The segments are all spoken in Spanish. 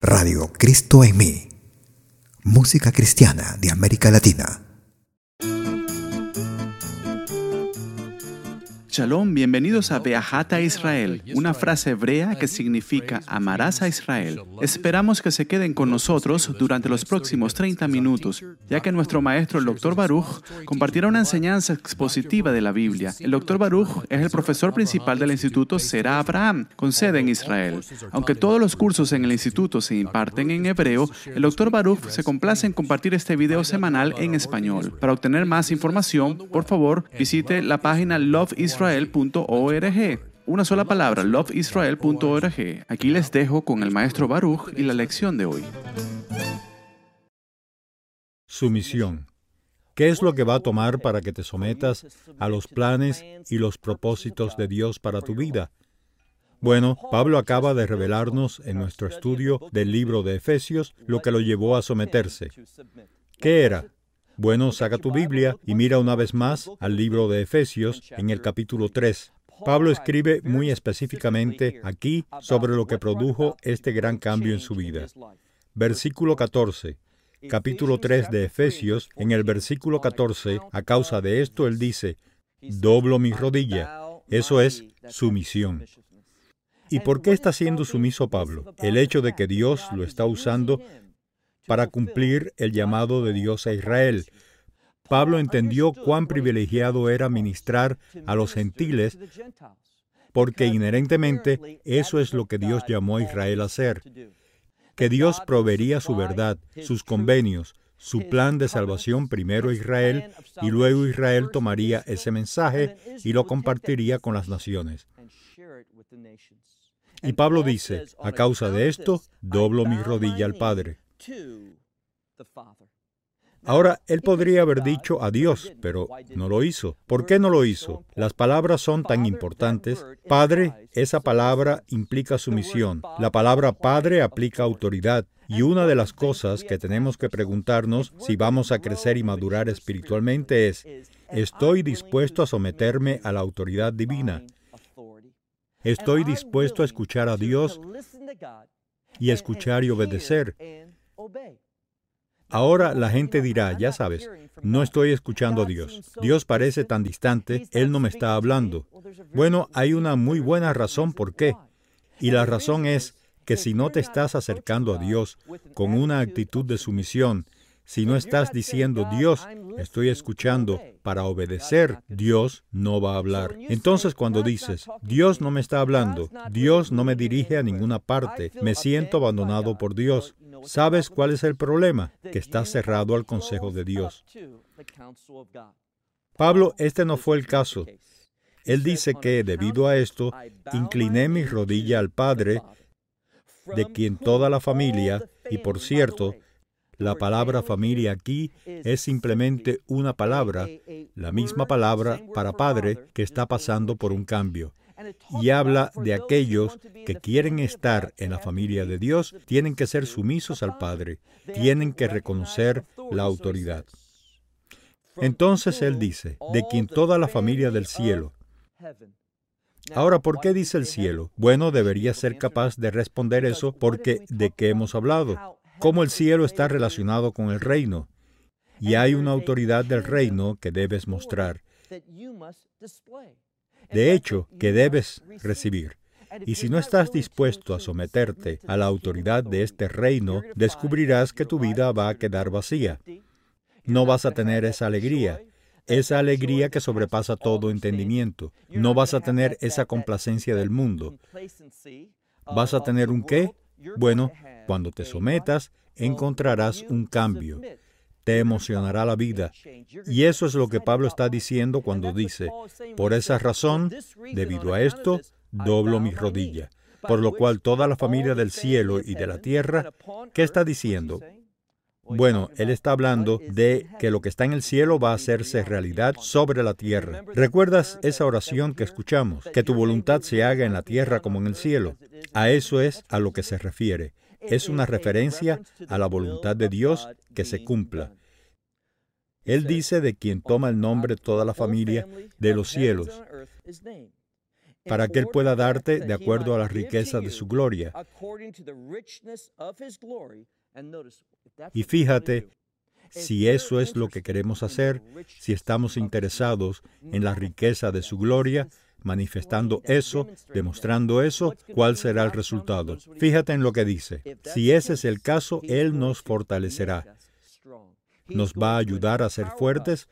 Radio Cristo en mí. Música cristiana de América Latina. Shalom, bienvenidos a Be'ahat Israel, una frase hebrea que significa amarás a Israel. Esperamos que se queden con nosotros durante los próximos 30 minutos, ya que nuestro maestro, el Dr. Baruch, compartirá una enseñanza expositiva de la Biblia. El Dr. Baruch es el profesor principal del Instituto Será Abraham, con sede en Israel. Aunque todos los cursos en el instituto se imparten en hebreo, el Dr. Baruch se complace en compartir este video semanal en español. Para obtener más información, por favor, visite la página loveisrael.org. Una sola palabra, loveisrael.org. Aquí les dejo con el maestro Baruch y la lección de hoy. Sumisión. ¿Qué es lo que va a tomar para que te sometas a los planes y los propósitos de Dios para tu vida? Bueno, Pablo acaba de revelarnos en nuestro estudio del libro de Efesios lo que lo llevó a someterse. ¿Qué era? Bueno, saca tu Biblia y mira una vez más al libro de Efesios en el capítulo 3. Pablo escribe muy específicamente aquí sobre lo que produjo este gran cambio en su vida. Versículo 14. Capítulo 3 de Efesios, en el versículo 14, a causa de esto él dice, doblo mi rodilla. Eso es sumisión. ¿Y por qué está siendo sumiso Pablo? El hecho de que Dios lo está usando para cumplir el llamado de Dios a Israel. Pablo entendió cuán privilegiado era ministrar a los gentiles, porque inherentemente eso es lo que Dios llamó a Israel a hacer. Que Dios proveería su verdad, sus convenios, su plan de salvación primero a Israel, y luego Israel tomaría ese mensaje y lo compartiría con las naciones. Y Pablo dice, a causa de esto, doblo mi rodilla al Padre. Ahora, él podría haber dicho a Dios, pero no lo hizo. ¿Por qué no lo hizo? Las palabras son tan importantes. Padre, esa palabra implica sumisión. La palabra Padre aplica autoridad. Y una de las cosas que tenemos que preguntarnos si vamos a crecer y madurar espiritualmente es, ¿estoy dispuesto a someterme a la autoridad divina? ¿Estoy dispuesto a escuchar a Dios y escuchar y obedecer? Ahora la gente dirá, ya sabes, no estoy escuchando a Dios. Dios parece tan distante, Él no me está hablando. Bueno, hay una muy buena razón por qué. Y la razón es que si no te estás acercando a Dios con una actitud de sumisión, si no estás diciendo, Dios, estoy escuchando para obedecer, Dios no va a hablar. Entonces cuando dices, Dios no me está hablando, Dios no me dirige a ninguna parte, me siento abandonado por Dios, ¿sabes cuál es el problema? Que estás cerrado al consejo de Dios. Pablo, este no fue el caso. Él dice que, debido a esto, incliné mi rodilla al Padre, de quien toda la familia, y por cierto, la palabra familia aquí es simplemente una palabra, la misma palabra para padre que está pasando por un cambio. Y habla de aquellos que quieren estar en la familia de Dios, tienen que ser sumisos al Padre, tienen que reconocer la autoridad. Entonces él dice, de quien toda la familia del cielo. Ahora, ¿por qué dice el cielo? Bueno, debería ser capaz de responder eso porque ¿de qué hemos hablado? Cómo el cielo está relacionado con el reino. Y hay una autoridad del reino que debes mostrar. De hecho, que debes recibir. Y si no estás dispuesto a someterte a la autoridad de este reino, descubrirás que tu vida va a quedar vacía. No vas a tener esa alegría que sobrepasa todo entendimiento. No vas a tener esa complacencia del mundo. ¿Vas a tener un qué? Bueno, cuando te sometas, encontrarás un cambio. Te emocionará la vida. Y eso es lo que Pablo está diciendo cuando dice, por esa razón, debido a esto, doblo mi rodilla. Por lo cual toda la familia del cielo y de la tierra, ¿qué está diciendo? Bueno, él está hablando de que lo que está en el cielo va a hacerse realidad sobre la tierra. ¿Recuerdas esa oración que escuchamos? Que tu voluntad se haga en la tierra como en el cielo. A eso es a lo que se refiere. Es una referencia a la voluntad de Dios que se cumpla. Él dice de quien toma el nombre toda la familia de los cielos. para que Él pueda darte de acuerdo a la riqueza de su gloria. Y fíjate, si eso es lo que queremos hacer, si estamos interesados en la riqueza de su gloria, manifestando eso, demostrando eso, ¿cuál será el resultado? Fíjate en lo que dice. Si ese es el caso, Él nos fortalecerá. Nos va a ayudar a ser fuertes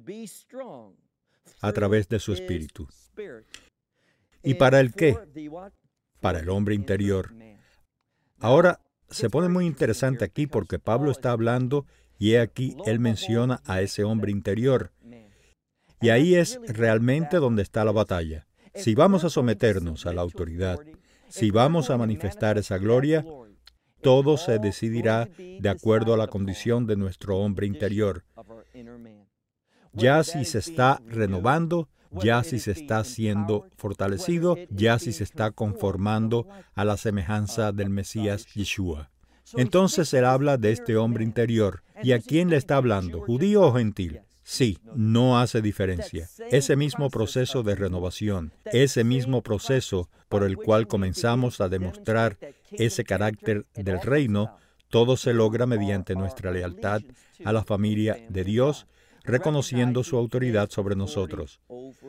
a través de su Espíritu. ¿Y para el qué? Para el hombre interior. Ahora, se pone muy interesante aquí porque Pablo está hablando y he aquí, él menciona a ese hombre interior. Y ahí es realmente donde está la batalla. Si vamos a someternos a la autoridad, si vamos a manifestar esa gloria, todo se decidirá de acuerdo a la condición de nuestro hombre interior. Ya si se está renovando, ya si se está siendo fortalecido, ya si se está conformando a la semejanza del Mesías Yeshua. Entonces él habla de este hombre interior. ¿Y a quién le está hablando? ¿Judío o gentil? Sí, no hace diferencia. Ese mismo proceso de renovación, ese mismo proceso por el cual comenzamos a demostrar ese carácter del reino, todo se logra mediante nuestra lealtad a la familia de Dios, reconociendo su autoridad sobre nosotros.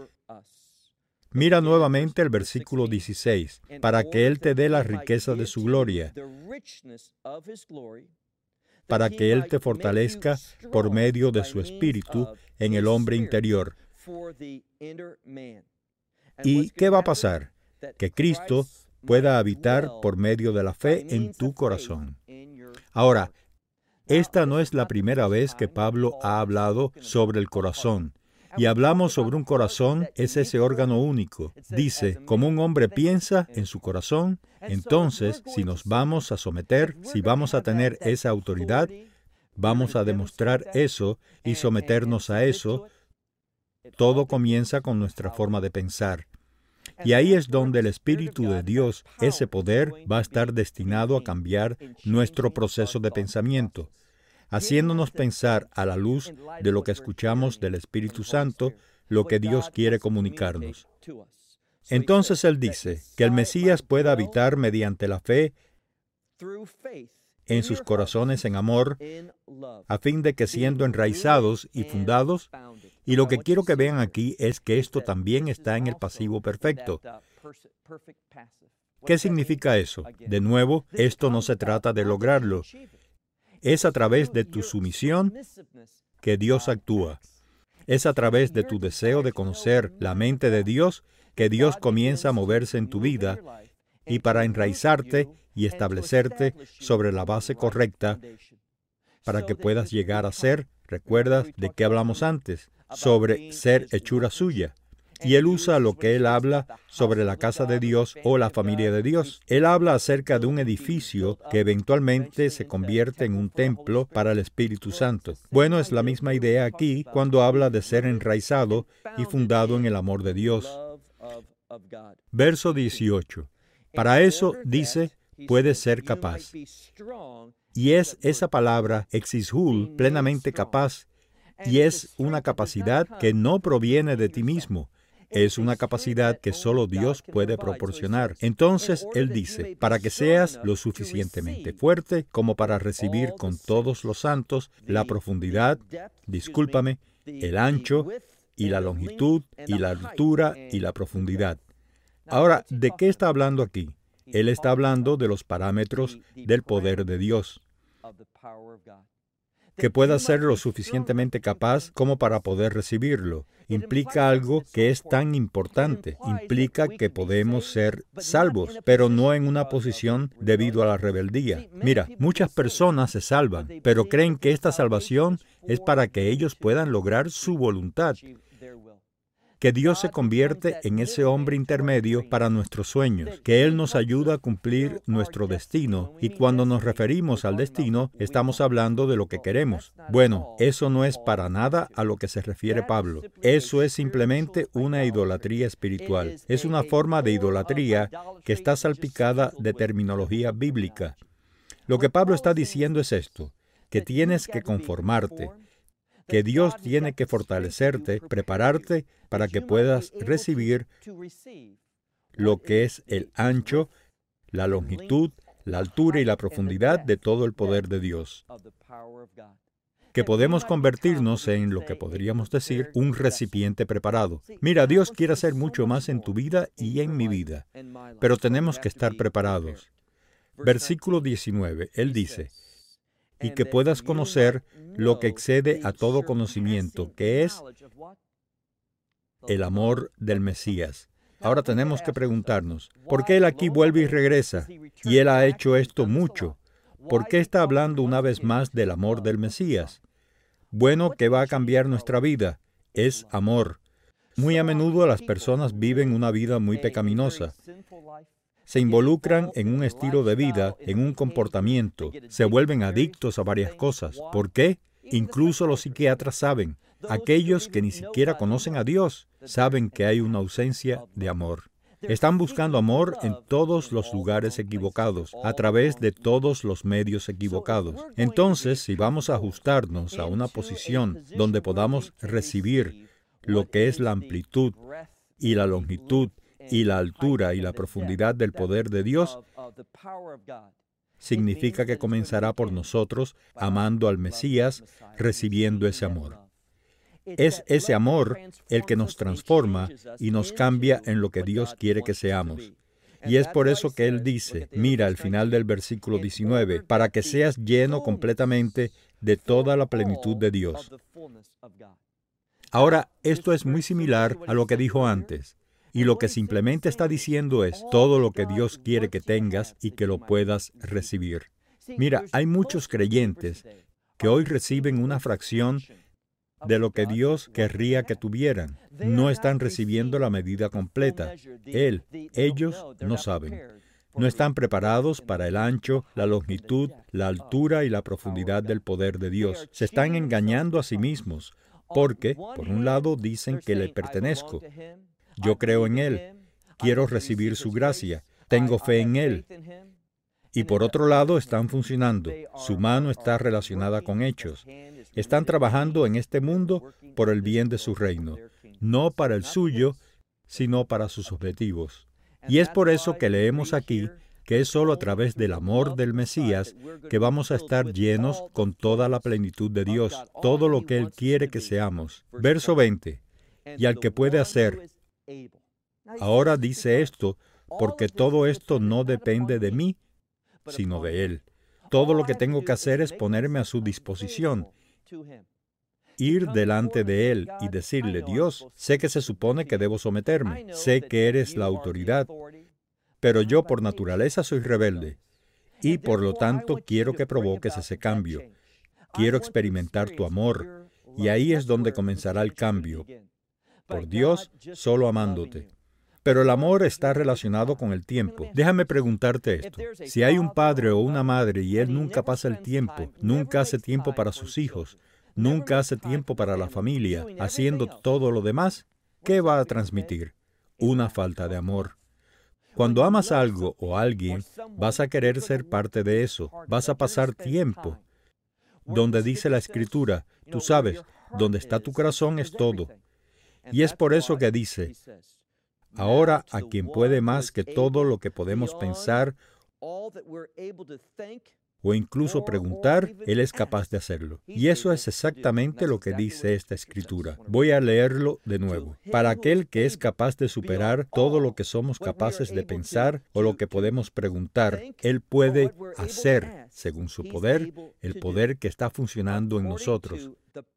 Mira nuevamente el versículo 16, para que Él te dé la riqueza de su gloria, para que Él te fortalezca por medio de su Espíritu en el hombre interior. ¿Y qué va a pasar? Que Cristo pueda habitar por medio de la fe en tu corazón. Ahora, esta no es la primera vez que Pablo ha hablado sobre el corazón. Y hablamos sobre un corazón, es ese órgano único. Dice, como un hombre piensa en su corazón, entonces, si nos vamos a someter, si vamos a tener esa autoridad, vamos a demostrar eso y someternos a eso. Todo comienza con nuestra forma de pensar. Y ahí es donde el Espíritu de Dios, ese poder, va a estar destinado a cambiar nuestro proceso de pensamiento, haciéndonos pensar a la luz de lo que escuchamos del Espíritu Santo, lo que Dios quiere comunicarnos. Entonces él dice que el Mesías pueda habitar mediante la fe en sus corazones en amor, a fin de que siendo enraizados y fundados, y lo que quiero que vean aquí es que esto también está en el pasivo perfecto. ¿Qué significa eso? De nuevo, esto no se trata de lograrlo. Es a través de tu sumisión que Dios actúa. Es a través de tu deseo de conocer la mente de Dios que Dios comienza a moverse en tu vida y para enraizarte y establecerte sobre la base correcta para que puedas llegar a ser, ¿recuerdas de qué hablamos antes? Sobre ser hechura suya. Y él usa lo que él habla sobre la casa de Dios o la familia de Dios. Él habla acerca de un edificio que eventualmente se convierte en un templo para el Espíritu Santo. Bueno, es la misma idea aquí cuando habla de ser enraizado y fundado en el amor de Dios. Verso 18. Para eso, dice, puedes ser capaz. Y es esa palabra, exishul, plenamente capaz, y es una capacidad que no proviene de ti mismo. Es una capacidad que solo Dios puede proporcionar. Entonces, Él dice, para que seas lo suficientemente fuerte como para recibir con todos los santos la profundidad, el ancho y la longitud y la altura y la profundidad. Ahora, ¿de qué está hablando aquí? Él está hablando de los parámetros del poder de Dios. Que pueda ser lo suficientemente capaz como para poder recibirlo. Implica algo que es tan importante. Implica que podemos ser salvos, pero no en una posición debido a la rebeldía. Mira, muchas personas se salvan, pero creen que esta salvación es para que ellos puedan lograr su voluntad. Que Dios se convierte en ese hombre intermedio para nuestros sueños, que Él nos ayuda a cumplir nuestro destino, y cuando nos referimos al destino, estamos hablando de lo que queremos. Bueno, eso no es para nada a lo que se refiere Pablo. Eso es simplemente una idolatría espiritual. Es una forma de idolatría que está salpicada de terminología bíblica. Lo que Pablo está diciendo es esto, que tienes que conformarte, que Dios tiene que fortalecerte, prepararte para que puedas recibir lo que es el ancho, la longitud, la altura y la profundidad de todo el poder de Dios. Que podemos convertirnos en lo que podríamos decir un recipiente preparado. Mira, Dios quiere hacer mucho más en tu vida y en mi vida, pero tenemos que estar preparados. Versículo 19, Él dice, y que puedas conocer lo que excede a todo conocimiento, que es el amor del Mesías. Ahora tenemos que preguntarnos, ¿por qué Él aquí vuelve y regresa? Y Él ha hecho esto mucho. ¿Por qué está hablando una vez más del amor del Mesías? Bueno, que va a cambiar nuestra vida. Es amor. Muy a menudo las personas viven una vida muy pecaminosa. Se involucran en un estilo de vida, en un comportamiento. Se vuelven adictos a varias cosas. ¿Por qué? Incluso los psiquiatras saben. Aquellos que ni siquiera conocen a Dios saben que hay una ausencia de amor. Están buscando amor en todos los lugares equivocados, a través de todos los medios equivocados. Entonces, si vamos a ajustarnos a una posición donde podamos recibir lo que es la amplitud y la longitud y la altura y la profundidad del poder de Dios, significa que comenzará por nosotros amando al Mesías, recibiendo ese amor. Es ese amor el que nos transforma y nos cambia en lo que Dios quiere que seamos. Y es por eso que Él dice, mira al final del versículo 19, para que seas lleno completamente de toda la plenitud de Dios. Ahora, esto es muy similar a lo que dijo antes. Y lo que simplemente está diciendo es todo lo que Dios quiere que tengas y que lo puedas recibir. Mira, hay muchos creyentes que hoy reciben una fracción de lo que Dios querría que tuvieran. No están recibiendo la medida completa. Ellos no saben. No están preparados para el ancho, la longitud, la altura y la profundidad del poder de Dios. Se están engañando a sí mismos, porque, por un lado, dicen que le pertenezco. Yo creo en Él. Quiero recibir su gracia. Tengo fe en Él. Y por otro lado, están funcionando. Su mano está relacionada con hechos. Están trabajando en este mundo por el bien de su reino, no para el suyo, sino para sus objetivos. Y es por eso que leemos aquí que es solo a través del amor del Mesías que vamos a estar llenos con toda la plenitud de Dios, todo lo que Él quiere que seamos. Verso 20. Y al que puede hacer. Ahora dice esto, porque todo esto no depende de mí, sino de Él. Todo lo que tengo que hacer es ponerme a su disposición, ir delante de Él y decirle, Dios, sé que se supone que debo someterme, sé que eres la autoridad, pero yo por naturaleza soy rebelde, y por lo tanto quiero que provoques ese cambio. Quiero experimentar tu amor, y ahí es donde comenzará el cambio. Por Dios, solo amándote. Pero el amor está relacionado con el tiempo. Déjame preguntarte esto. Si hay un padre o una madre y él nunca pasa el tiempo, nunca hace tiempo para sus hijos, nunca hace tiempo para la familia, haciendo todo lo demás, ¿qué va a transmitir? Una falta de amor. Cuando amas algo o a alguien, vas a querer ser parte de eso. Vas a pasar tiempo. Donde dice la Escritura, tú sabes, donde está tu corazón es todo. Y es por eso que dice, ahora a quien puede más que todo lo que podemos pensar o incluso preguntar, Él es capaz de hacerlo. Y eso es exactamente lo que dice esta Escritura. Voy a leerlo de nuevo. Para aquel que es capaz de superar todo lo que somos capaces de pensar o lo que podemos preguntar, Él puede hacer, según su poder, el poder que está funcionando en nosotros.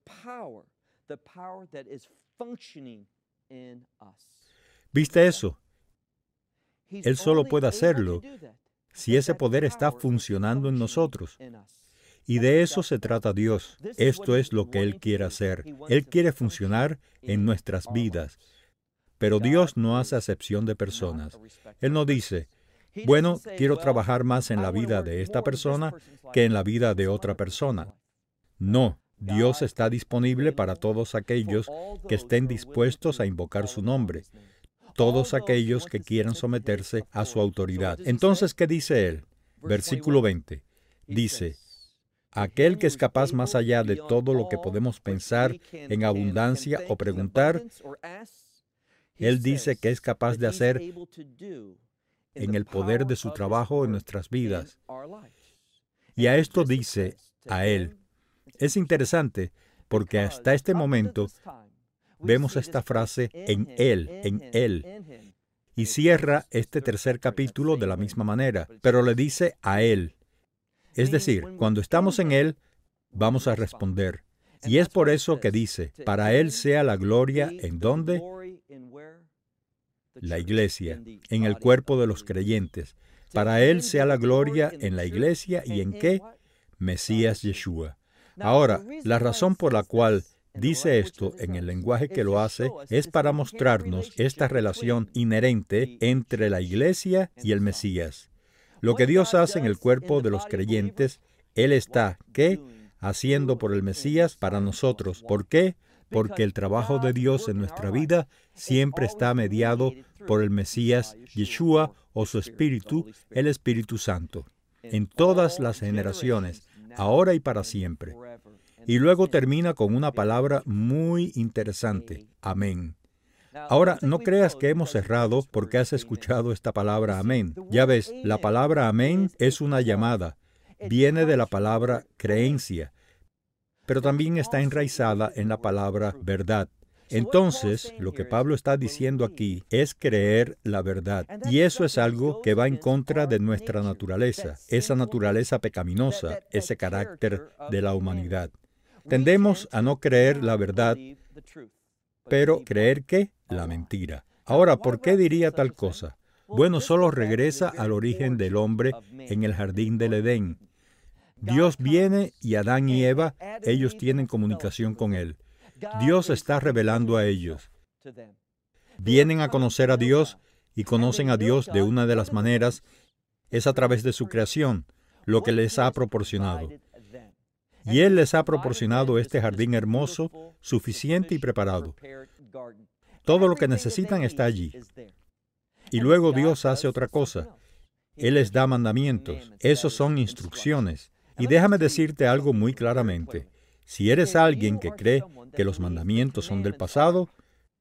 ¿Viste eso? Él solo puede hacerlo si ese poder está funcionando en nosotros. Y de eso se trata Dios. Esto es lo que Él quiere hacer. Él quiere funcionar en nuestras vidas. Pero Dios no hace acepción de personas. Él no dice, bueno, quiero trabajar más en la vida de esta persona que en la vida de otra persona. No. Dios está disponible para todos aquellos que estén dispuestos a invocar su nombre. Todos aquellos que quieran someterse a su autoridad. Entonces, ¿qué dice Él? Versículo 20. Dice, aquel que es capaz más allá de todo lo que podemos pensar en abundancia o preguntar, Él dice que es capaz de hacer en el poder de su trabajo en nuestras vidas. Y a esto dice a Él. Es interesante porque hasta este momento vemos esta frase en Él. Y cierra este tercer capítulo de la misma manera, pero le dice a Él. Es decir, cuando estamos en Él, vamos a responder. Y es por eso que dice, para Él sea la gloria, ¿en dónde? La iglesia, en el cuerpo de los creyentes. Para Él sea la gloria en la iglesia y ¿en qué? Mesías Yeshua. Ahora, la razón por la cual dice esto en el lenguaje que lo hace es para mostrarnos esta relación inherente entre la iglesia y el Mesías. Lo que Dios hace en el cuerpo de los creyentes, Él está, ¿qué? Haciendo por el Mesías para nosotros. ¿Por qué? Porque el trabajo de Dios en nuestra vida siempre está mediado por el Mesías Yeshua o su Espíritu, el Espíritu Santo, en todas las generaciones, ahora y para siempre. Y luego termina con una palabra muy interesante, amén. Ahora, no creas que hemos cerrado porque has escuchado esta palabra amén. Ya ves, la palabra amén es una llamada. Viene de la palabra creencia, pero también está enraizada en la palabra verdad. Entonces, lo que Pablo está diciendo aquí es creer la verdad. Y eso es algo que va en contra de nuestra naturaleza, esa naturaleza pecaminosa, ese carácter de la humanidad. Tendemos a no creer la verdad, pero ¿creer qué? La mentira. Ahora, ¿por qué diría tal cosa? Bueno, solo regresa al origen del hombre en el jardín del Edén. Dios viene y Adán y Eva, ellos tienen comunicación con Él. Dios está revelando a ellos. Vienen a conocer a Dios y conocen a Dios de una de las maneras, es a través de su creación, lo que les ha proporcionado. Y Él les ha proporcionado este jardín hermoso, suficiente y preparado. Todo lo que necesitan está allí. Y luego Dios hace otra cosa. Él les da mandamientos. Esos son instrucciones. Y déjame decirte algo muy claramente. Si eres alguien que cree que los mandamientos son del pasado,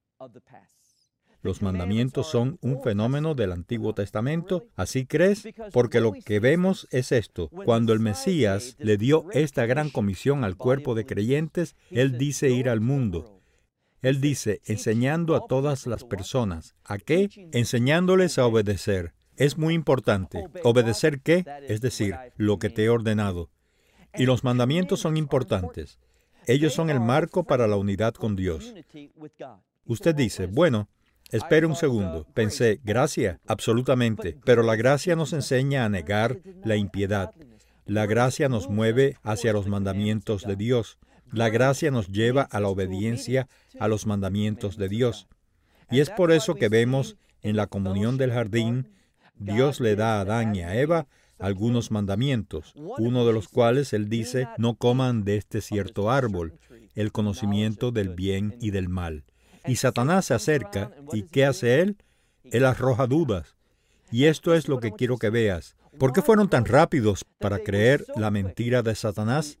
los mandamientos son un fenómeno del Antiguo Testamento, ¿así crees? Porque lo que vemos es esto. Cuando el Mesías le dio esta gran comisión al cuerpo de creyentes, Él dice ir al mundo. Él dice, enseñando a todas las personas. ¿A qué? Enseñándoles a obedecer. Es muy importante. ¿Obedecer qué? Es decir, lo que te he ordenado. Y los mandamientos son importantes. Ellos son el marco para la unidad con Dios. Usted dice, bueno, espere un segundo. Pensé, gracia, absolutamente. Pero la gracia nos enseña a negar la impiedad. La gracia nos mueve hacia los mandamientos de Dios. La gracia nos lleva a la obediencia a los mandamientos de Dios. Y es por eso que vemos en la comunión del jardín, Dios le da a Adán y a Eva algunos mandamientos, uno de los cuales Él dice, no coman de este cierto árbol, el conocimiento del bien y del mal. Y Satanás se acerca, ¿y qué hace él? Él arroja dudas. Y esto es lo que quiero que veas. ¿Por qué fueron tan rápidos para creer la mentira de Satanás?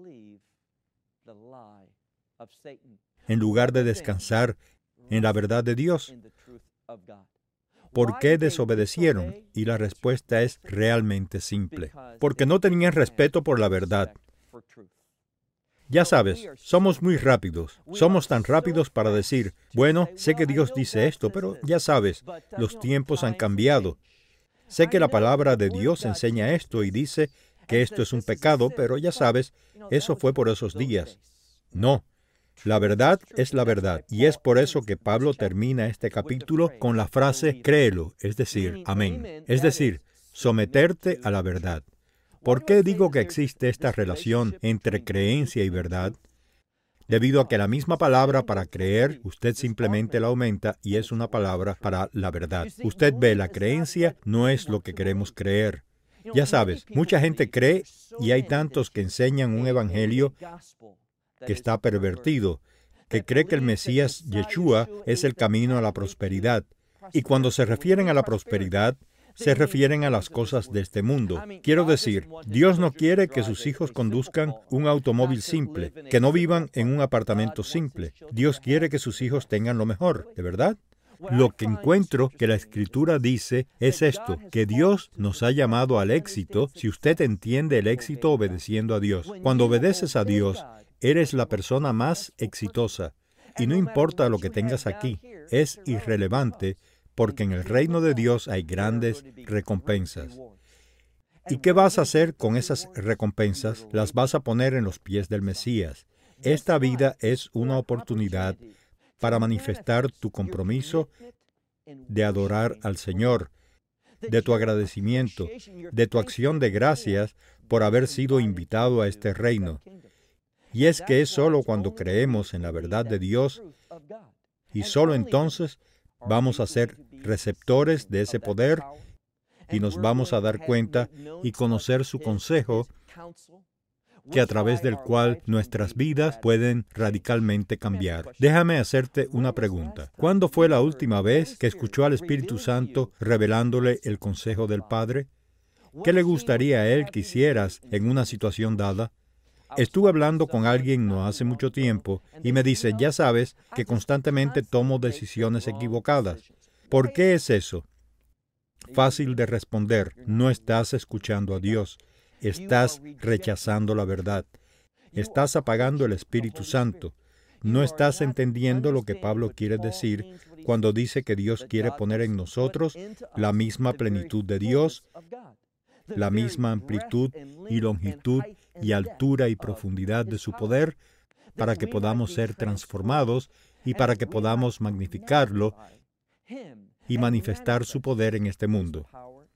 En lugar de descansar en la verdad de Dios. ¿Por qué desobedecieron? Y la respuesta es realmente simple. Porque no tenían respeto por la verdad. Ya sabes, somos muy rápidos. Somos tan rápidos para decir, bueno, sé que Dios dice esto, pero ya sabes, los tiempos han cambiado. Sé que la palabra de Dios enseña esto y dice que esto es un pecado, pero ya sabes, eso fue por esos días. No. La verdad es la verdad, y es por eso que Pablo termina este capítulo con la frase créelo, es decir, amén. Es decir, someterte a la verdad. ¿Por qué digo que existe esta relación entre creencia y verdad? Debido a que la misma palabra para creer, usted simplemente la aumenta y es una palabra para la verdad. Usted ve, la creencia no es lo que queremos creer. Ya sabes, mucha gente cree y hay tantos que enseñan un evangelio que está pervertido, que cree que el Mesías Yeshua es el camino a la prosperidad. Y cuando se refieren a la prosperidad, se refieren a las cosas de este mundo. Quiero decir, Dios no quiere que sus hijos conduzcan un automóvil simple, que no vivan en un apartamento simple. Dios quiere que sus hijos tengan lo mejor, ¿de verdad? Lo que encuentro que la Escritura dice es esto, que Dios nos ha llamado al éxito si usted entiende el éxito obedeciendo a Dios. Cuando obedeces a Dios, eres la persona más exitosa. Y no importa lo que tengas aquí, es irrelevante porque en el reino de Dios hay grandes recompensas. ¿Y qué vas a hacer con esas recompensas? Las vas a poner en los pies del Mesías. Esta vida es una oportunidad para manifestar tu compromiso de adorar al Señor, de tu agradecimiento, de tu acción de gracias por haber sido invitado a este reino. Y es que es solo cuando creemos en la verdad de Dios y solo entonces vamos a ser receptores de ese poder y nos vamos a dar cuenta y conocer su consejo, que a través del cual nuestras vidas pueden radicalmente cambiar. Déjame hacerte una pregunta. ¿Cuándo fue la última vez que escuchó al Espíritu Santo revelándole el consejo del Padre? ¿Qué le gustaría a él que hicieras en una situación dada? Estuve hablando con alguien no hace mucho tiempo y me dice, ya sabes que constantemente tomo decisiones equivocadas. ¿Por qué es eso? Fácil de responder, no estás escuchando a Dios. Estás rechazando la verdad. Estás apagando el Espíritu Santo. No estás entendiendo lo que Pablo quiere decir cuando dice que Dios quiere poner en nosotros la misma plenitud de Dios, la misma amplitud y longitud y altura y profundidad de su poder, para que podamos ser transformados y para que podamos magnificarlo y manifestar su poder en este mundo.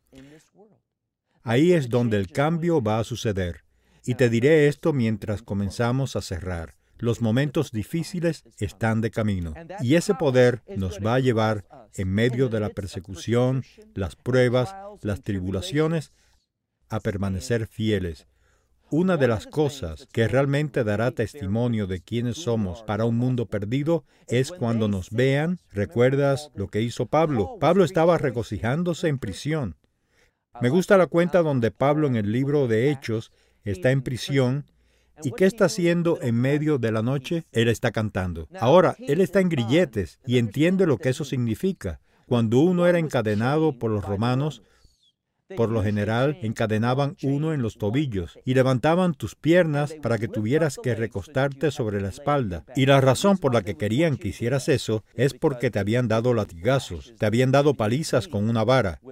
Ahí es donde el cambio va a suceder. Y te diré esto mientras comenzamos a cerrar. Los momentos difíciles están de camino. Y ese poder nos va a llevar, en medio de la persecución, las pruebas, las tribulaciones, a permanecer fieles. Una de las cosas que realmente dará testimonio de quiénes somos para un mundo perdido es cuando nos vean. ¿Recuerdas lo que hizo Pablo? Pablo estaba regocijándose en prisión. Me gusta la cuenta donde Pablo en el libro de Hechos está en prisión. ¿Y qué está haciendo en medio de la noche? Él está cantando. Ahora, él está en grilletes y entiende lo que eso significa. Cuando uno era encadenado por los romanos, por lo general encadenaban uno en los tobillos y levantaban tus piernas para que tuvieras que recostarte sobre la espalda. Y la razón por la que querían que hicieras eso es porque te habían dado latigazos, te habían dado palizas con una vara.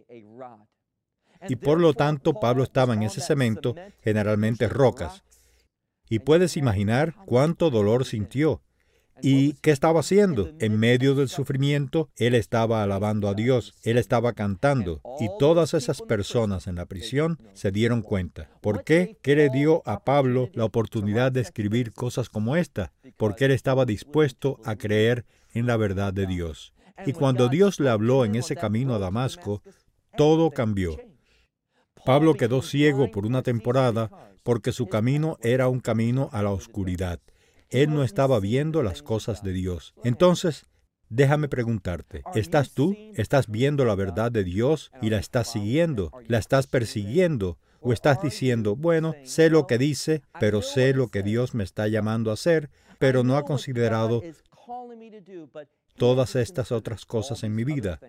Y por lo tanto, Pablo estaba en ese cemento, generalmente rocas. Y puedes imaginar cuánto dolor sintió. ¿Y qué estaba haciendo? En medio del sufrimiento, él estaba alabando a Dios, él estaba cantando. Y todas esas personas en la prisión se dieron cuenta. ¿Por qué? ¿Qué le dio a Pablo la oportunidad de escribir cosas como esta? Porque él estaba dispuesto a creer en la verdad de Dios. Y cuando Dios le habló en ese camino a Damasco, todo cambió. Pablo quedó ciego por una temporada porque su camino era un camino a la oscuridad. Él no estaba viendo las cosas de Dios. Entonces, déjame preguntarte, ¿estás tú? ¿Estás viendo la verdad de Dios y la estás siguiendo? ¿La estás persiguiendo? ¿O estás diciendo, bueno, sé lo que dice, pero sé lo que Dios me está llamando a hacer, pero no ha considerado todas estas otras cosas en mi vida?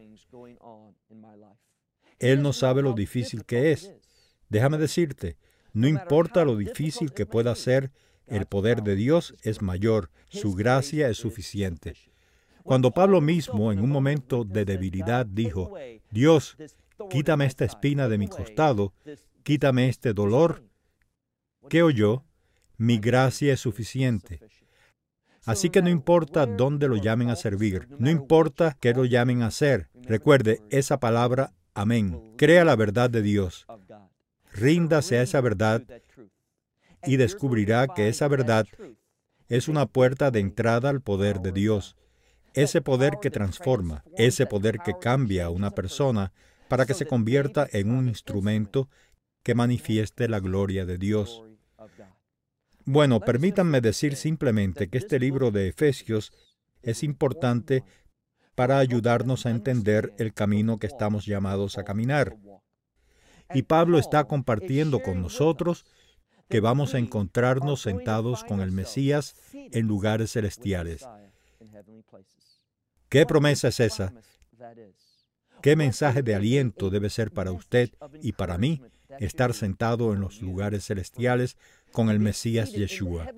Él no sabe lo difícil que es. Déjame decirte, no importa lo difícil que pueda ser, el poder de Dios es mayor, su gracia es suficiente. Cuando Pablo mismo, en un momento de debilidad, dijo, Dios, quítame esta espina de mi costado, quítame este dolor, ¿qué oyó? Mi gracia es suficiente. Así que no importa dónde lo llamen a servir, no importa qué lo llamen a hacer. Recuerde esa palabra, amén. Crea la verdad de Dios. Ríndase a esa verdad y descubrirá que esa verdad es una puerta de entrada al poder de Dios. Ese poder que transforma, ese poder que cambia a una persona para que se convierta en un instrumento que manifieste la gloria de Dios. Bueno, permítanme decir simplemente que este libro de Efesios es importante para ayudarnos a entender el camino que estamos llamados a caminar. Y Pablo está compartiendo con nosotros que vamos a encontrarnos sentados con el Mesías en lugares celestiales. ¿Qué promesa es esa? ¿Qué mensaje de aliento debe ser para usted y para mí estar sentado en los lugares celestiales con el Mesías Yeshua,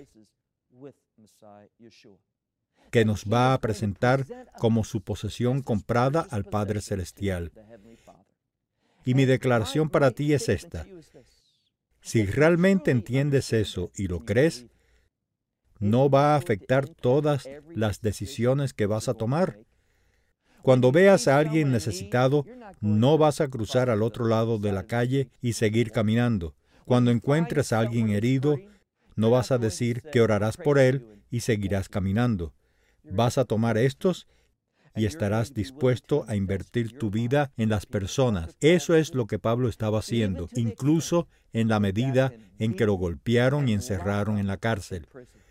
que nos va a presentar como su posesión comprada al Padre Celestial? Y mi declaración para ti es esta: si realmente entiendes eso y lo crees, no va a afectar todas las decisiones que vas a tomar. Cuando veas a alguien necesitado, no vas a cruzar al otro lado de la calle y seguir caminando. Cuando encuentres a alguien herido, no vas a decir que orarás por él y seguirás caminando. Vas a tomar estos y estarás dispuesto a invertir tu vida en las personas. Eso es lo que Pablo estaba haciendo, incluso en la medida en que lo golpearon y encerraron en la cárcel.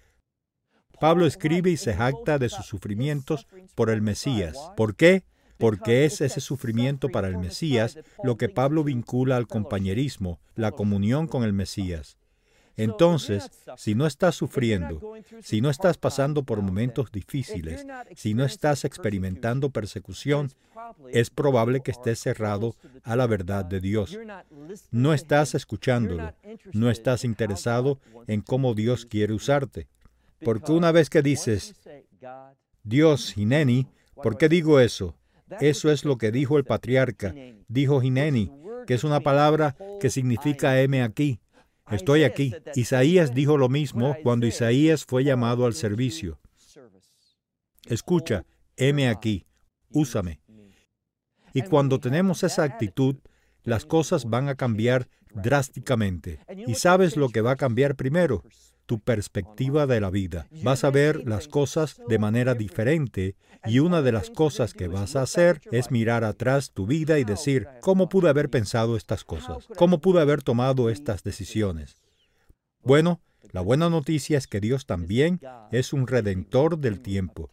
Pablo escribe y se jacta de sus sufrimientos por el Mesías. ¿Por qué? Porque es ese sufrimiento para el Mesías lo que Pablo vincula al compañerismo, la comunión con el Mesías. Entonces, si no estás sufriendo, si no estás pasando por momentos difíciles, si no estás experimentando persecución, es probable que estés cerrado a la verdad de Dios. No estás escuchándolo, no estás interesado en cómo Dios quiere usarte. Porque una vez que dices, Dios, Hineni, ¿por qué digo eso? Eso es lo que dijo el patriarca. Dijo Hineni, que es una palabra que significa heme aquí. Estoy aquí. Isaías dijo lo mismo cuando Isaías fue llamado al servicio. Escucha, heme aquí, úsame. Y cuando tenemos esa actitud, las cosas van a cambiar drásticamente. ¿Y sabes lo que va a cambiar primero? Tu perspectiva de la vida. Vas a ver las cosas de manera diferente y una de las cosas que vas a hacer es mirar atrás tu vida y decir, ¿cómo pude haber pensado estas cosas? ¿Cómo pude haber tomado estas decisiones? Bueno, la buena noticia es que Dios también es un redentor del tiempo.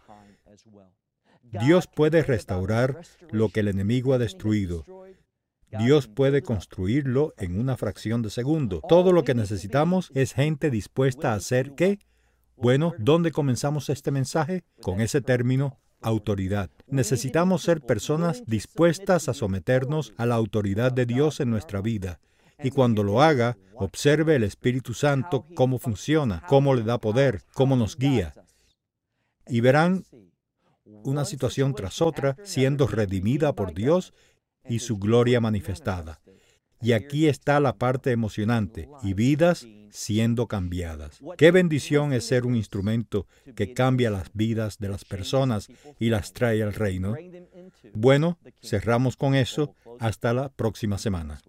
Dios puede restaurar lo que el enemigo ha destruido. Dios puede construirlo en una fracción de segundo. Todo lo que necesitamos es gente dispuesta a hacer ¿qué? Bueno, ¿dónde comenzamos este mensaje? Con ese término, autoridad. Necesitamos ser personas dispuestas a someternos a la autoridad de Dios en nuestra vida. Y cuando lo haga, observe el Espíritu Santo cómo funciona, cómo le da poder, cómo nos guía. Y verán una situación tras otra siendo redimida por Dios y su gloria manifestada. Y aquí está la parte emocionante, y vidas siendo cambiadas. Qué bendición es ser un instrumento que cambia las vidas de las personas y las trae al reino. Bueno, cerramos con eso. Hasta la próxima semana.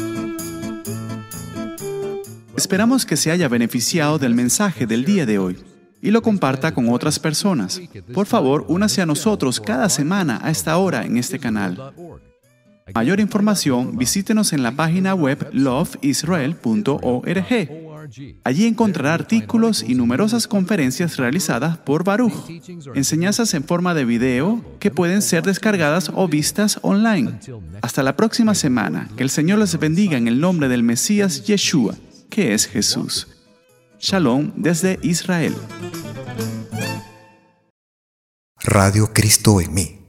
Esperamos que se haya beneficiado del mensaje del día de hoy y lo comparta con otras personas. Por favor, únase a nosotros cada semana a esta hora en este canal. Mayor información, visítenos en la página web loveisrael.org. Allí encontrará artículos y numerosas conferencias realizadas por Baruch, enseñanzas en forma de video que pueden ser descargadas o vistas online. Hasta la próxima semana. Que el Señor les bendiga en el nombre del Mesías Yeshua, que es Jesús. Shalom desde Israel. Radio Cristo en mí.